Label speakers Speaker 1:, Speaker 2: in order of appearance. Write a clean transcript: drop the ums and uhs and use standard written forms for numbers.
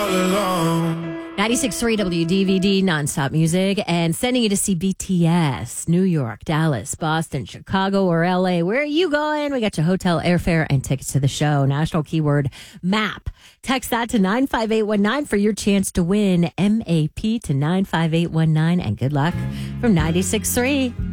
Speaker 1: all alone.
Speaker 2: 96.3 WDVD, nonstop music, and sending you to see BTS, New York, Dallas, Boston, Chicago, or LA. Where are you going? We got your hotel, airfare, and tickets to the show. National keyword MAP. Text that to 95819 for your chance to win MAP to 95819, and good luck from 96.3.